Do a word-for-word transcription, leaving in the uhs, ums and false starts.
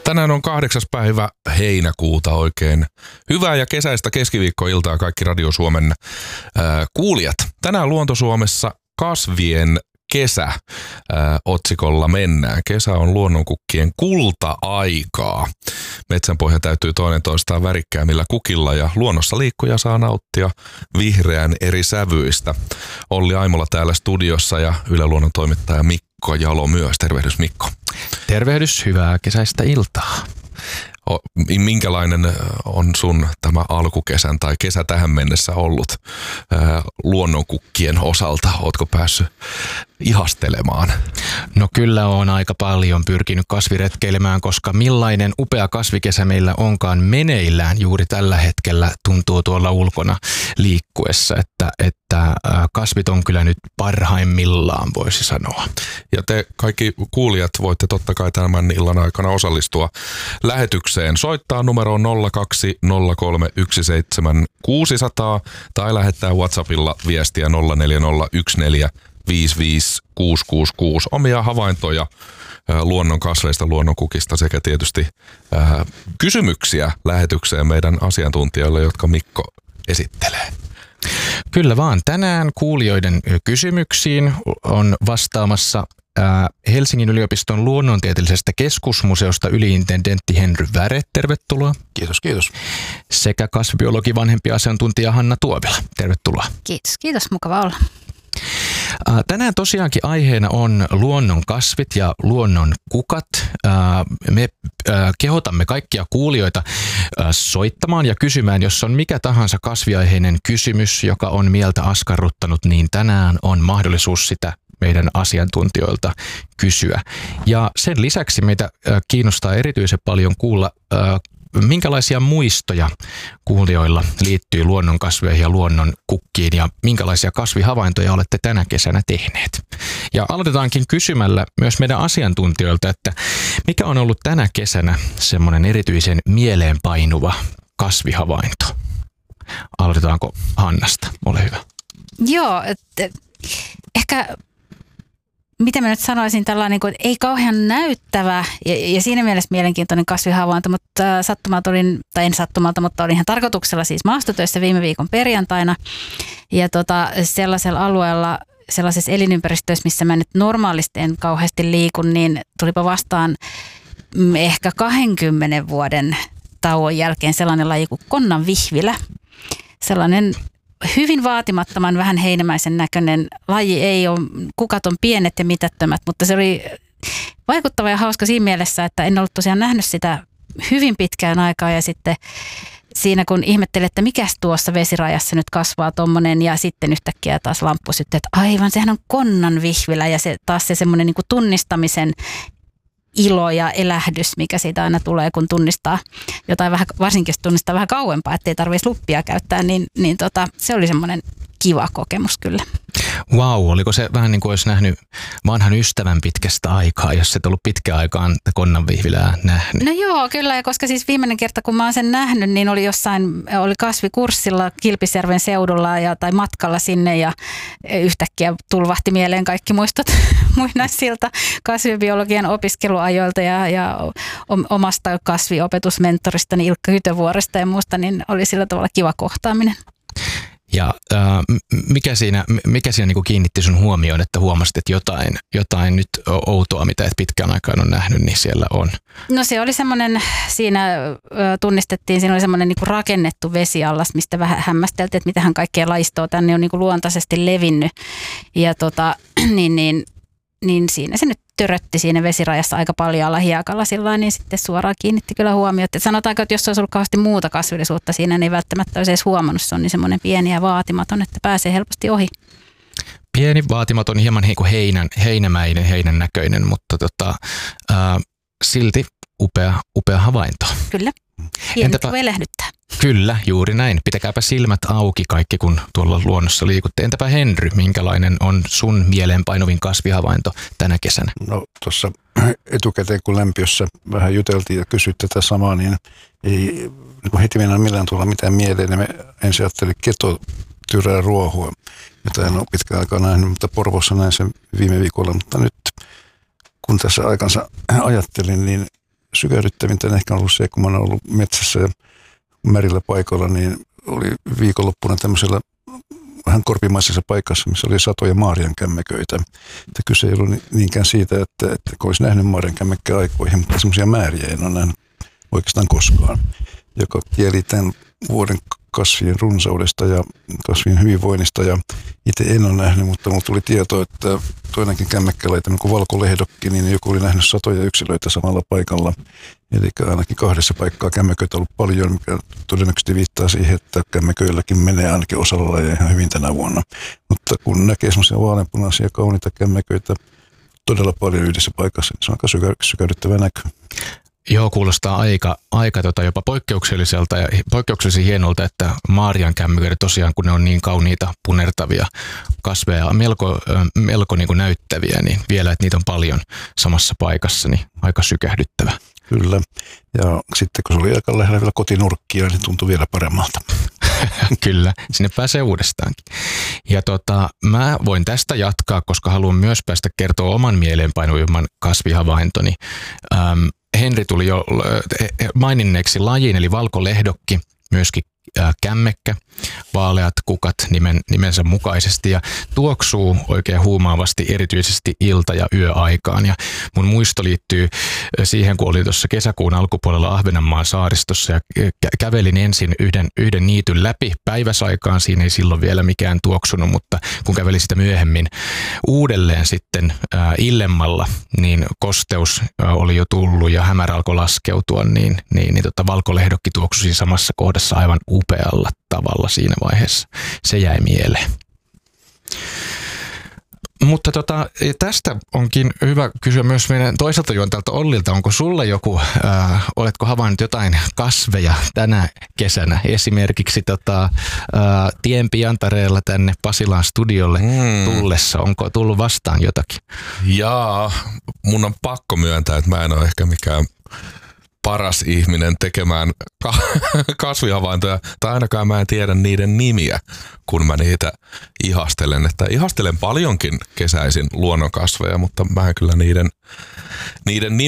Tänään on kahdeksas päivä heinäkuuta, oikein hyvää ja kesäistä keskiviikkoiltaa kaikki Radio Suomen ää, kuulijat. Tänään Luonto Suomessa kasvien kesä ää, otsikolla mennään. Kesä on luonnonkukkien kulta-aikaa. Metsänpohja täytyy toinen toistaan värikkäämillä kukilla ja luonnossa liikkuja saa nauttia vihreän eri sävyistä. Olli Aimola täällä studiossa ja Yle Luonnon toimittaja Mikko Jalo myös. Tervehdys Mikko. Tervehdys, hyvää kesäistä iltaa. Minkälainen on sun tämä alkukesän tai kesä tähän mennessä ollut ää, luonnonkukkien osalta? Ootko päässyt ihastelemaan? No kyllä on aika paljon pyrkinyt kasviretkeilemään, koska millainen upea kasvikesä meillä onkaan meneillään juuri tällä hetkellä tuntuu tuolla ulkona liikkuessa, että, että kasvit on kyllä nyt parhaimmillaan, voisi sanoa. Ja te kaikki kuulijat voitte totta kai tämän illan aikana osallistua lähetykseen. Soittaa numeroon nolla kaksi nolla kolme yksi seitsemän kuusi nolla nolla tai lähettää WhatsAppilla viestiä nolla neljä nolla yksi neljä viisi viisi kuusi kuusi kuusi. Omia havaintoja luonnon kasveista, luonnonkukista sekä tietysti ää, kysymyksiä lähetykseen meidän asiantuntijoille, jotka Mikko esittelee. Kyllä vaan. Tänään kuulijoiden kysymyksiin on vastaamassa Helsingin yliopiston luonnontieteellisestä keskusmuseosta yliintendentti Henry Väre, tervetuloa. Kiitos, kiitos. Sekä kasvibiologi vanhempi asiantuntija Hanna Tuovila, tervetuloa. Kiitos, kiitos, mukava olla. Tänään tosiaankin aiheena on luonnon kasvit ja luonnon kukat. Me kehotamme kaikkia kuulijoita soittamaan ja kysymään, jos on mikä tahansa kasviaiheinen kysymys, joka on mieltä askarruttanut, niin tänään on mahdollisuus sitä meidän asiantuntijoilta kysyä. Ja sen lisäksi meitä kiinnostaa erityisen paljon kuulla, minkälaisia muistoja kuulijoilla liittyy luonnonkasveihin ja luonnon kukkiin ja minkälaisia kasvihavaintoja olette tänä kesänä tehneet. Ja aloitetaankin kysymällä myös meidän asiantuntijoilta, että mikä on ollut tänä kesänä semmoinen erityisen mieleenpainuva kasvihavainto? Aloitetaanko Hannasta? Ole hyvä. Joo, että ehkä miten mä nyt sanoisin, tällainen, niin ei kauhean näyttävä ja, ja siinä mielessä mielenkiintoinen kasvihavainto, mutta sattumalta olin, tai en sattumalta, mutta olin ihan tarkoituksella siis maastotöissä viime viikon perjantaina. Ja tota, sellaisella alueella, sellaisessa elinympäristössä, missä mä nyt normaalisti en kauheasti liikun, niin tulipa vastaan ehkä kahdenkymmenen vuoden tauon jälkeen sellainen laji kuin konnanvihvilä. Sellainen hyvin vaatimattoman, vähän heinämäisen näköinen laji. Ei ole, kukat on pienet ja mitättömät, mutta se oli vaikuttava ja hauska siinä mielessä, että en ollut tosiaan nähnyt sitä hyvin pitkään aikaa. Ja sitten siinä kun ihmettelin, että mikäs tuossa vesirajassa nyt kasvaa tommonen ja sitten yhtäkkiä taas lamppu syttyi, että aivan sehän on konnanvihvilä ja se taas se semmoinen niin kuin tunnistamisen ilo ja elähdys, mikä siitä aina tulee, kun tunnistaa jotain vähän, varsinkin jos tunnistaa vähän kauempaa, ettei tarvitsisi luppia käyttää, niin, niin tota, se oli semmoinen kiva kokemus kyllä. Vau, wow, oliko se vähän niin kuin olisi nähnyt vanhan ystävän pitkästä aikaa, jos et ollut pitkään aikaan konnanvihvilää nähnyt? No joo, kyllä, ja koska siis viimeinen kerta, kun mä oon sen nähnyt, niin oli jossain, oli kasvikurssilla Kilpisjärven seudulla ja, tai matkalla sinne ja yhtäkkiä tulvahti mieleen kaikki muistot muinaisilta kasvibiologian opiskeluajoilta ja, ja omasta kasviopetusmentoristani Ilkka Hytövuoresta ja muusta, niin oli sillä tavalla kiva kohtaaminen. Ja äh, mikä siinä, mikä siinä niin kuin kiinnitti sun huomioon, että huomasit, että jotain, jotain nyt outoa, mitä et pitkään aikaan on nähnyt, niin siellä on? No se oli semmoinen, siinä tunnistettiin, siinä oli semmoinen niin kuin rakennettu vesiallas, mistä vähän hämmästeltiin, että mitähän kaikkea laistoa tänne on niin kuin luontaisesti levinnyt. Ja tota, niin, niin, niin siinä se nyt törötti siinä vesirajassa aika paljon hiekalla sillä niin sitten suoraan kiinnitti kyllä huomiota. Että sanotaanko, että jos olisi ollut kauheasti muuta kasvillisuutta siinä, niin ei välttämättä olisi edes huomannut. Se on niin semmoinen pieni ja vaatimaton, että pääsee helposti ohi. Pieni, vaatimaton, hieman niin kuin heinän, heinämäinen, heinän näköinen, mutta tota, ää, silti upea, upea havainto. Kyllä. Pienet voi elehdyttää. Kyllä, juuri näin. Pitäkääpä silmät auki kaikki, kun tuolla luonnossa liikutte. Entäpä Henry, minkälainen on sun mieleenpainuvin kasvihavainto tänä kesänä? No tuossa etukäteen, kun lämpiössä vähän juteltiin ja kysyit tätä samaa, niin ei niin heti mennä millään tuolla mitään mieleen. Me ensin ajattelin ketotyrää ruohua, jota en ole pitkään aikaa nähnyt, mutta Porvoossa näin sen viime viikolla. Mutta nyt kun tässä aikansa ajattelin, niin sykähdyttävintä on ehkä ollut se, kun mä oon ollut metsässä ja märillä paikoilla, niin oli viikonloppuna tämmöisellä vähän korpimaisessa paikassa, missä oli satoja maariankämmeköitä. Että kyse ei ollut niinkään siitä, että, että kun olisi nähnyt maariankämmekkää aikoihin, mutta semmoisia määriä en ole nähnyt oikeastaan koskaan, joka kieli tämän vuoden kasvien runsaudesta ja kasvien hyvinvoinnista. Ja itse en ole nähnyt, mutta minulla tuli tieto, että toinenkin kämmekkälajite, kuin valkolehdokki, niin joku oli nähnyt satoja yksilöitä samalla paikalla. Eli ainakin kahdessa paikkaa kämmeköitä on ollut paljon, mikä todennäköisesti viittaa siihen, että kämmeköilläkin menee ainakin osalla lajeja ihan hyvin tänä vuonna. Mutta kun näkee semmoisia vaaleanpunaisia kauniita kämmeköitä todella paljon yhdessä paikassa, niin se on aika sykä, sykähdyttävä näkö. Joo, kuulostaa aika, aika tota jopa poikkeukselliselta ja poikkeuksellisen hienolta, että maariankämmeköitä tosiaan, kun ne on niin kauniita, punertavia kasveja, melko, melko niin kuin näyttäviä, niin vielä, että niitä on paljon samassa paikassa, niin aika sykähdyttävä. Kyllä. Ja sitten kun se oli aika lähellä vielä kotinurkkia, niin tuntui vielä paremmalta. Kyllä, sinne pääsee uudestaankin. Ja tota, mä voin tästä jatkaa, koska haluan myös päästä kertoa oman mieleenpainuvimman kasvihavaintoni. Ähm, Henri tuli jo maininneeksi lajin, eli valkolehdokki, myöskin kämmekkä, vaaleat kukat nimen, nimensä mukaisesti ja tuoksuu oikein huumaavasti erityisesti ilta- ja yöaikaan. Ja mun muisto liittyy siihen, kun olin tuossa kesäkuun alkupuolella Ahvenanmaan saaristossa ja kä- kävelin ensin yhden, yhden niityn läpi päiväsaikaan. Siinä ei silloin vielä mikään tuoksunut, mutta kun kävelin sitä myöhemmin uudelleen sitten ää, illemmalla, niin kosteus ää, oli jo tullut ja hämärä alkoi laskeutua, niin, niin, niin tota, valkolehdokki tuoksusi samassa kohdassa aivan upealla tavalla siinä vaiheessa. Se jäi mieleen. Mutta tota, tästä onkin hyvä kysyä myös meidän toiselta juontajalta Ollilta. Onko sulla joku, äh, oletko havainnut jotain kasveja tänä kesänä? Esimerkiksi tota, äh, tien Piantareella tänne Pasilaan studiolle mm. tullessa. Onko tullut vastaan jotakin? Jaa, mun on pakko myöntää, että mä en ole ehkä mikään paras ihminen tekemään ka- kasvihavaintoja, tai ainakaan mä en tiedä niiden nimiä, kun mä niitä ihastelen. Että ihastelen paljonkin kesäisin luonnonkasveja, mutta mä en kyllä niiden, niiden nimiä